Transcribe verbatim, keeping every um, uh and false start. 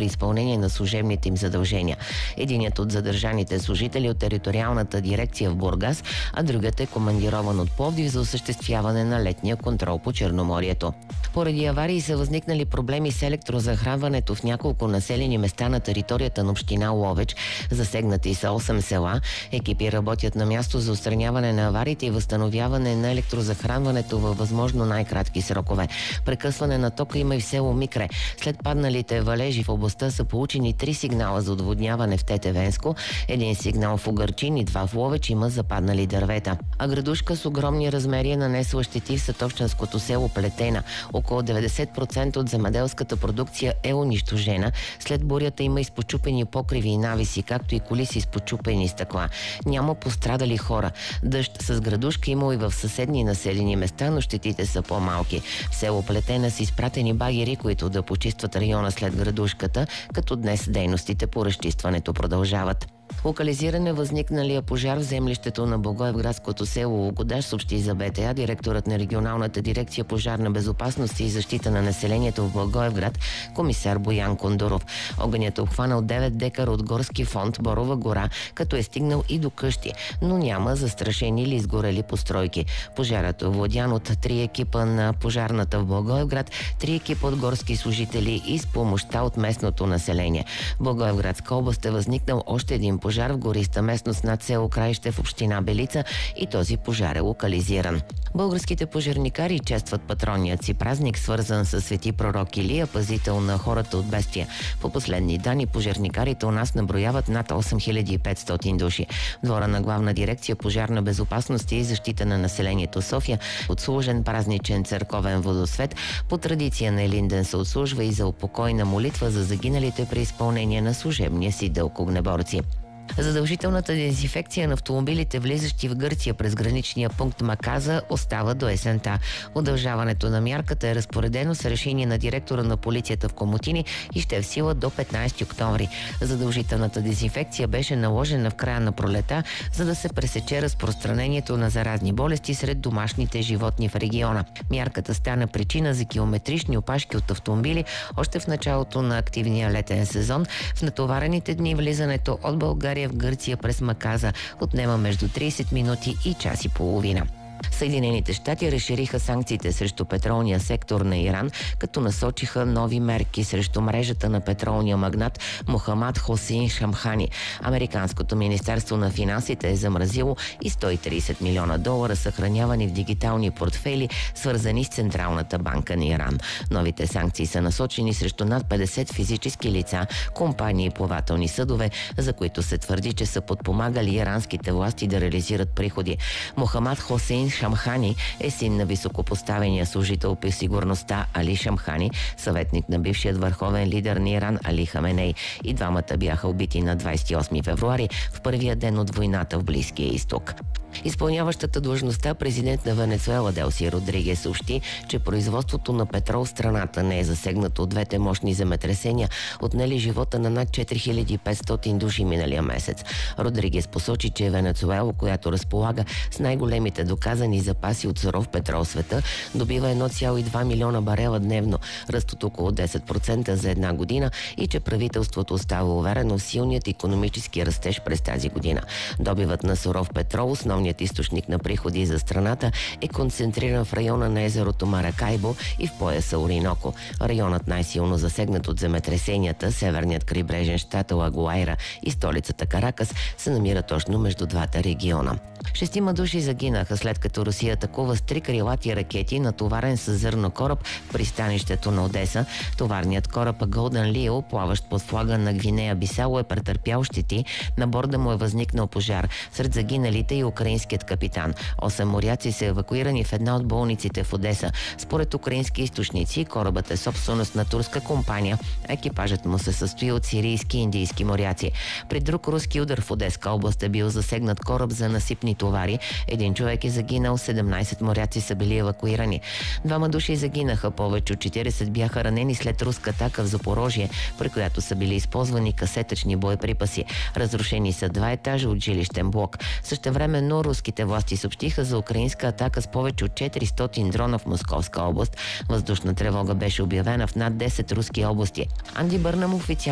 при изпълнение на служебните им задължения. Единият от задържаните служители от териториалната дирекция в Бургас, а другият е командирован от Пловдив за осъществяване на летния контрол по Черноморието. Поради аварии са възникнали проблеми с електрозахранването в няколко населени места на територията на община Ловеч. Засегнати са осем села. Екипи работят на място за отстраняване на авариите и възстановяване на електрозахранването във възможно най-кратки срокове. Прекъсване на тока има и в село Микре. След падналите валежи в областта са получени три сигнала за отводняване в Тетевенско, един сигнал в Угърчин и два в Ловеч, има западнали дървета. А градушка с огромни размери е нанесла щети в съточненското село Плетена. Около деветдесет процента от земеделската продукция е унищожена. След бурята има изпочупени покриви и нависи, както и коли с изпочупени стъкла. Няма пострадали хора. Дъжд с градушка има и в съседни населени места, но щетите са по-малки. В село Плетена са изпратени багери, които да почистват района след градушката, като днес дейностите по разчистването продължават. Локализиране възникналия пожар в землището на Благоевградското село Логодаж, съобщи за БТА директорът на регионалната дирекция пожарна безопасност и защита на населението в Благоевград, комисар Боян Кондуров. Огънят е обхванал девет декара от горски фонд Борова гора, като е стигнал и до къщи, но няма застрашени или изгорели постройки. Пожарът е овладян от три екипа на пожарната в Благоевград, три екипа от горски служители и с помощта от местното население. В Благоевградска област е възникнал още един пожар в гориста местност над село Краище в община Белица и този пожар е локализиран. Българските пожарникари честват патронният си празник, свързан с свети пророк Илия, пазител на хората от бедствия. По последни данни пожарникарите у нас наброяват над осем хиляди и петстотин души. В двора на Главна дирекция пожарна безопасност и защита на населението София отслужен празничен църковен водосвет. По традиция на Елинден се отслужва и за упокойна молитва за загиналите при изпълнение на служебния си дълг огнеборци. Задължителната дезинфекция на автомобилите, влизащи в Гърция през граничния пункт Маказа, остава до есента. Удължаването на мярката е разпоредено с решение на директора на полицията в Комотини и ще е в сила до петнайсети октомври. Задължителната дезинфекция беше наложена в края на пролета, за да се пресече разпространението на заразни болести сред домашните животни в региона. Мярката стана причина за километрични опашки от автомобили още в началото на активния летен сезон. В натоварените дни влизането от България в Гърция през Маказа отнема между трийсет минути и час и половина. Съединените щати разшириха санкциите срещу петролния сектор на Иран, като насочиха нови мерки срещу мрежата на петролния магнат Мохамад Хосейн Шамхани. Американското министерство на финансите е замразило и сто и трийсет милиона долара, съхранявани в дигитални портфели, свързани с Централната банка на Иран. Новите санкции са насочени срещу над петдесет физически лица, компании и плавателни съдове, за които се твърди, че са подпомагали иранските власти да реализират приходи. Мохамад Хосейн Шамхани е син на високопоставения служител по сигурността Али Шамхани, съветник на бившият върховен лидер на Иран Али Хаменей. И двамата бяха убити на двайсет и осми февруари, в първия ден от войната в Близкия изток. Изпълняващата длъжността президент на Венецуела Делси Родригес съобщи, че производството на петрол в страната не е засегнато от двете мощни земетресения, отнели живота на над четири хиляди и петстотин души миналия месец. Родригес посочи, че Венецуела, която разполага с най-големите доказани запаси от суров петрол в света, добива едно цяло и два милиона барела дневно, ръст от около десет процента за една година, и че правителството остава уверено в силният икономически растеж през тази година. Добивът на суров петрол, основният източник на приходи за страната, е концентриран в района на езерото Маракайбо и в пояса Ориноко. Районът, най-силно засегнат от земетресенията, северният крайбрежен щат Лагуайра и столицата Каракас, се намира точно между двата региона. Шестима души загинаха, след като Русия атакува с три крилати ракети, натоварен с зърно кораб в пристанището на Одеса. Товарният кораб Golden Leo, плаващ под флага на Гвинея Бисало, е претърпял щети. На борда му е възникнал пожар. Сред загиналите и украинският капитан. Осем моряци са евакуирани в една от болниците в Одеса. Според украински източници, корабът е собственост на турска компания. Екипажът му се състои от сирийски и индийски моряци. При друг руски удар в Одеска област е бил засегнат кораб за насипни товари. Един човек е загинал, седемнайсет моряци са били евакуирани. Двама души загинаха, повече от четирийсет бяха ранени след руска атака в Запорожие, при която са били използвани касетъчни боеприпаси. Разрушени са два етажа от жилищен блок. Същевременно руските власти съобщиха за украинска атака с повече от четиристотин дрона в Московска област. Въздушна тревога беше обявена в над десет руски области. Анди Бърнам официално